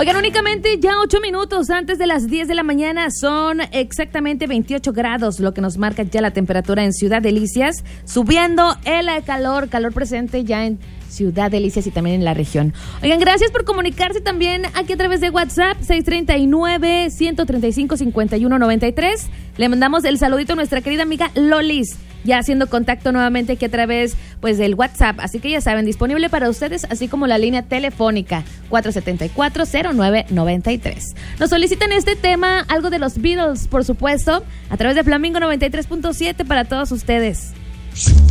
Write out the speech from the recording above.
Oigan, únicamente ya 8 minutos antes de las 10 de la mañana, son exactamente 28 grados, lo que nos marca ya la temperatura en Ciudad Delicias, subiendo el calor presente ya en Ciudad Delicias y también en la región. Oigan, gracias por comunicarse también aquí a través de WhatsApp, 639-135-5193. Le mandamos el saludito a nuestra querida amiga Lolis, ya haciendo contacto nuevamente aquí a través pues del WhatsApp. Así que ya saben, disponible para ustedes, así como la línea telefónica 474-0993. Nos solicitan este tema, algo de los Beatles, por supuesto, a través de Flamingo 93.7 para todos ustedes.